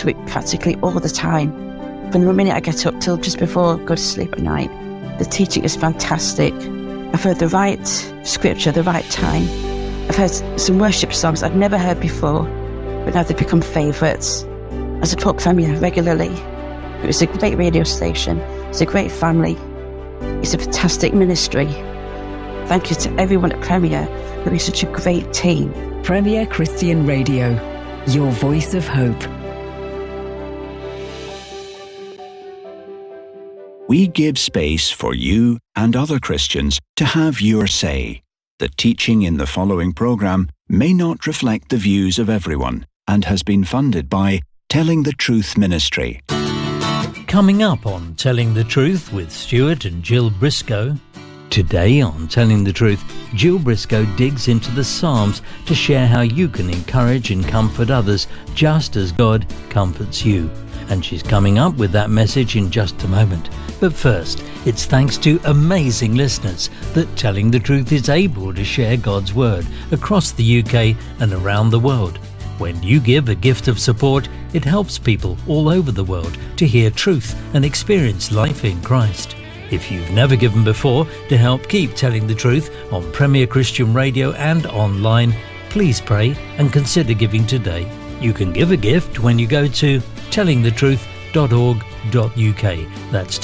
to it practically all the time. From the minute I get up till just before I go to sleep at night. The teaching is fantastic. I've heard the right scripture at the right time. I've heard some worship songs I'd never heard before, but now they've become favourites. I support Premier regularly. It's a great radio station. It's a great family. It's a fantastic ministry. Thank you to everyone at Premier for being such a great team. Premier Christian Radio, your voice of hope. We give space for you and other Christians to have your say. The teaching in the following programme may not reflect the views of everyone and has been funded by Telling the Truth Ministry. Coming up on Telling the Truth with Stuart and Jill Briscoe. Today on Telling the Truth, Jill Briscoe digs into the Psalms to share how you can encourage and comfort others just as God comforts you. And she's coming up with that message in just a moment. But first, it's thanks to amazing listeners that Telling the Truth is able to share God's Word across the UK and around the world. When you give a gift of support, it helps people all over the world to hear truth and experience life in Christ. If you've never given before to help keep Telling the Truth on Premier Christian Radio and online, please pray and consider giving today. You can give a gift when you go to tellingthetruth.org.uk. That's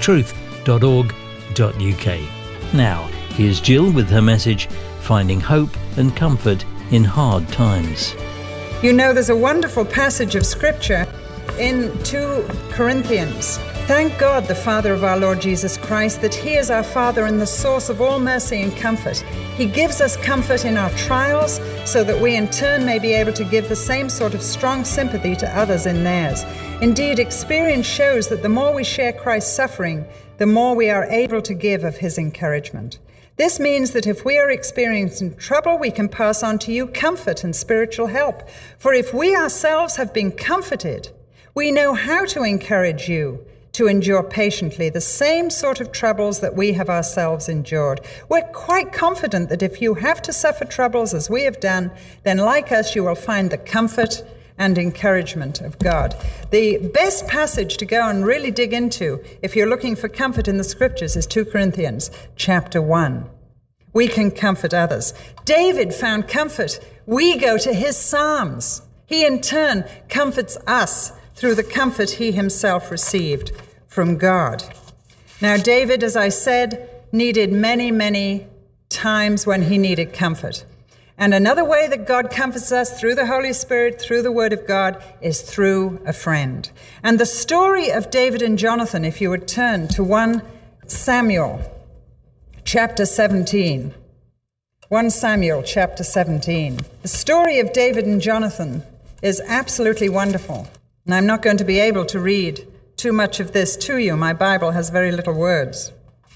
tellingthetruth.org.uk. Now, here's Jill with her message, Finding Hope and Comfort in Hard Times. You know, there's a wonderful passage of Scripture in 2 Corinthians. Thank God, the Father of our Lord Jesus Christ, that He is our Father and the source of all mercy and comfort. He gives us comfort in our trials so that we in turn may be able to give the same sort of strong sympathy to others in theirs. Indeed, experience shows that the more we share Christ's suffering, the more we are able to give of His encouragement. This means that if we are experiencing trouble, we can pass on to you comfort and spiritual help. For if we ourselves have been comforted, we know how to encourage you to endure patiently the same sort of troubles that we have ourselves endured. We're quite confident that if you have to suffer troubles as we have done, then like us, you will find the comfort and encouragement of God. The best passage to go and really dig into, if you're looking for comfort in the Scriptures, is 2 Corinthians chapter 1. We can comfort others. David found comfort. We go to his Psalms. He in turn comforts us through the comfort he himself received from God. Now, David, as I said, needed many, many times when he needed comfort. And another way that God comforts us through the Holy Spirit, through the Word of God, is through a friend. And the story of David and Jonathan, if you would turn to 1 Samuel chapter 17. 1 Samuel chapter 17. The story of David and Jonathan is absolutely wonderful. And I'm not going to be able to read too much of this to you. My Bible has very little words.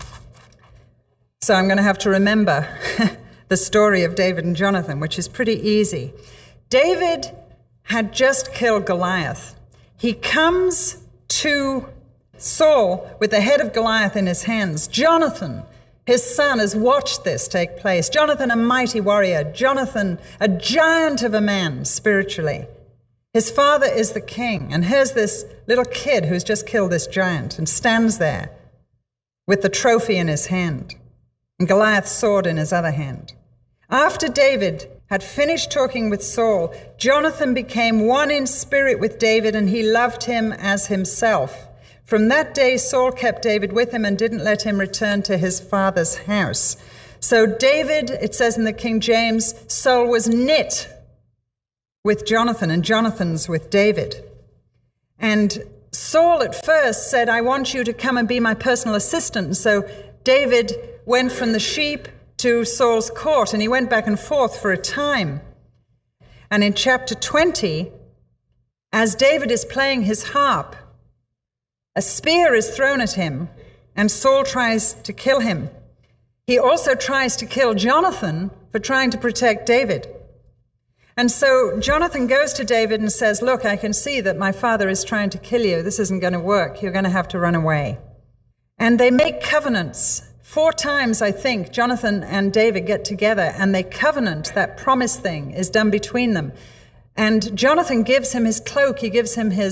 So I'm going to have to remember the story of David and Jonathan, which is pretty easy. David had just killed Goliath. He comes to Saul with the head of Goliath in his hands. Jonathan, his son, has watched this take place. Jonathan, a mighty warrior. Jonathan, a giant of a man spiritually. His father is the king, and here's this little kid who's just killed this giant and stands there with the trophy in his hand and Goliath's sword in his other hand. After David had finished talking with Saul, Jonathan became one in spirit with David, and he loved him as himself. From that day, Saul kept David with him and didn't let him return to his father's house. So David, it says in the King James, Saul was knit with Jonathan, and Jonathan's with David. And Saul at first said, I want you to come and be my personal assistant. And so David went from the sheep to Saul's court, and he went back and forth for a time. And in chapter 20, as David is playing his harp, a spear is thrown at him, and Saul tries to kill him. He also tries to kill Jonathan for trying to protect David. And so Jonathan goes to David and says, look, I can see that my father is trying to kill you. This isn't going to work. You're going to have to run away. And they make covenants. 4 times, I think, Jonathan and David get together, and they covenant. That promise thing is done between them. And Jonathan gives him his cloak. He gives him his